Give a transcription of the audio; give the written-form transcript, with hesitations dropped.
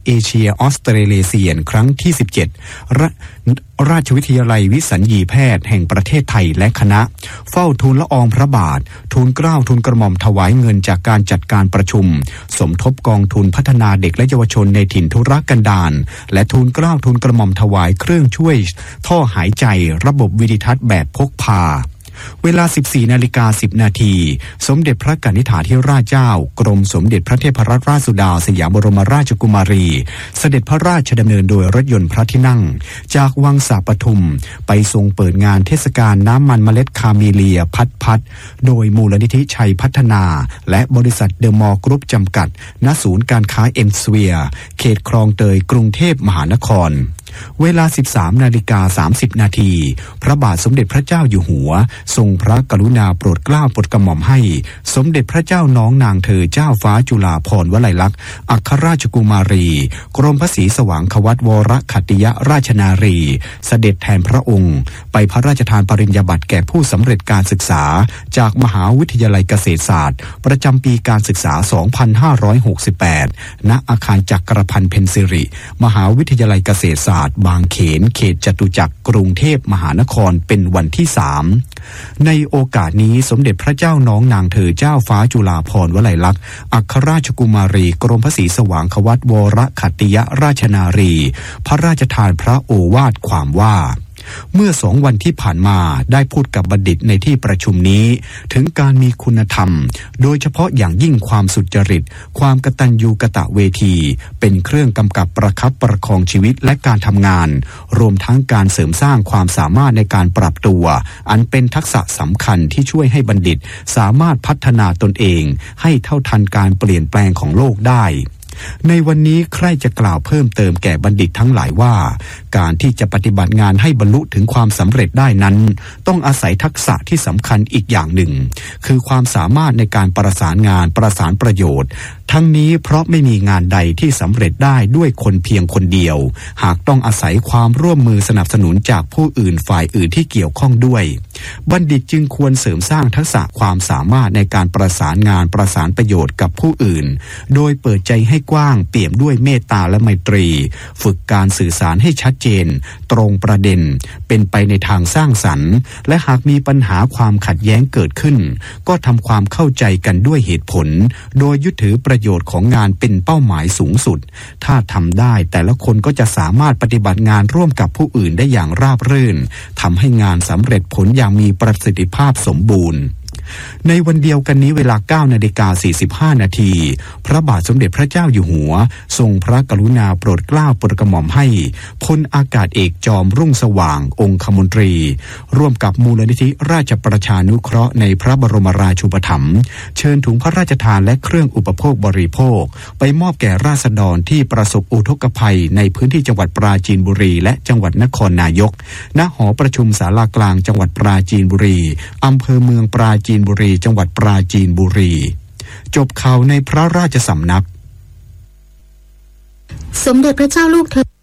เอเชียออสเตรเลียเซียนครั้งที่17ราชวิทยาลัยวิสัญญีแพทย์แห่งประเทศไทยและคณะเฝ้าทูลละอองพระบาททูลเกล้าทูลกระหม่อมถวายเงินจากการจัดการประชุมสมทบกองทุนพัฒนาเด็กและเยาวชนในถิ่นทุรกันดารและทูลเกล้าทูลกระหม่อมถวายเครื่องช่วยท่อหายใจระบบวิดิทัศน์แบบพกพาเวลา 14:10 น.สมเด็จพระกนิษฐาธิราชเจ้ากรมสมเด็จพระเทพรัตนราชสุดาสยามบรมราชกุมารีเสด็จพระราชดำเนินโดยรถยนต์พระที่นั่งจากวังสาปทุมไปทรงเปิดงานเทศกาลน้ำมันเมล็ดคาเมเลียพัดโดยมูลนิธิชัยพัฒนาและบริษัทเดอะมอลล์กรุ๊ปจำกัดณศูนย์การค้าเอ็มสเวียร์เขตคลองเตยกรุงเทพมหานครเวลา 13:30 น.พระบาทสมเด็จพระเจ้าอยู่หัวทรงพระกรุณาโปรดเกล้าโปรดกระหม่อมให้สมเด็จพระเจ้าน้องนางเธอเจ้าฟ้าจุฬาภรณ์วลัยลักษณ์อัครราชกุมารีกรมพระศรีสว่างควัตวรขัตติยราชนารีเสด็จแทนพระองค์ไปพระราชทานปริญญาบัตรแก่ผู้สำเร็จการศึกษาจากมหาวิทยาลัยเกษตรศาสตร์ประจำปีการศึกษา 2568 ณ อาคารจักรพันธ์เพ็ญสิริมหาวิทยาลัยเกษตรศาสตร์บางเขนเขตจตุจักรกรุงเทพมหานครเป็นวันที่ 3ในโอกาสนี้สมเด็จพระเจ้าน้องนางเธอเจ้าฟ้าจุฬาภรณ์วลัยลักษณ์อัครราชกุมารีกรมพระศรีสว่างควัตวรขัตติยราชนารีพระราชทานพระโอวาทความว่าเมื่อ2 วันที่ผ่านมาได้พูดกับบัณฑิตในที่ประชุมนี้ถึงการมีคุณธรรมโดยเฉพาะอย่างยิ่งความสุจริตความกตัญญูกตเวทีเป็นเครื่องกำกับประคับประคองชีวิตและการทำงานรวมทั้งการเสริมสร้างความสามารถในการปรับตัวอันเป็นทักษะสำคัญที่ช่วยให้บัณฑิตสามารถพัฒนาตนเองให้เท่าทันการเปลี่ยนแปลงของโลกได้ในวันนี้ใครจะกล่าวเพิ่มเติมแก่บัณฑิตทั้งหลายว่าการที่จะปฏิบัติงานให้บรรลุถึงความสำเร็จได้นั้นต้องอาศัยทักษะที่สำคัญอีกอย่างหนึ่งคือความสามารถในการประสานงานประสานประโยชน์ทั้งนี้เพราะไม่มีงานใดที่สำเร็จได้ด้วยคนเพียงคนเดียวหากต้องอาศัยความร่วมมือสนับสนุนจากผู้อื่นฝ่ายอื่นที่เกี่ยวข้องด้วยบัณฑิตจึงควรเสริมสร้างทักษะความสามารถในการประสานงานประสานประโยชน์กับผู้อื่นโดยเปิดใจให้กว้างเปี่ยมด้วยเมตตาและไมตรีฝึกการสื่อสารให้ชัดเจนตรงประเด็นเป็นไปในทางสร้างสรรค์และหากมีปัญหาความขัดแย้งเกิดขึ้นก็ทำความเข้าใจกันด้วยเหตุผลโดยยึดถือประโยชน์ของงานเป็นเป้าหมายสูงสุดถ้าทำได้แต่ละคนก็จะสามารถปฏิบัติงานร่วมกับผู้อื่นได้อย่างราบรื่นทำให้งานสำเร็จผลอย่างมีประสิทธิภาพสมบูรณ์ในวันเดียวกันนี้เวลา 9:45 น.พระบาทสมเด็จพระเจ้าอยู่หัวทรงพระกรุณาโปรดเกล้าโปรดกระหม่อมให้พลอากาศเอกจอมรุ่งสว่างองคมนตรีร่วมกับมูลนิธิราชประชานุเคราะห์ในพระบรมราชูปถัมภ์เชิญถุงพระราชทานและเครื่องอุปโภคบริโภคไปมอบแก่ราษฎรที่ประสบอุทกภัยในพื้นที่จังหวัดปราจีนบุรีและจังหวัดนครนายกณหอประชุมศาลากลางจังหวัดปราจีนบุรีอำเภอเมืองปราจีนบุรีจังหวัดปราจีนบุรีจบข่าวในพระราชสำนักสมเด็จพระเจ้าลูกเธอ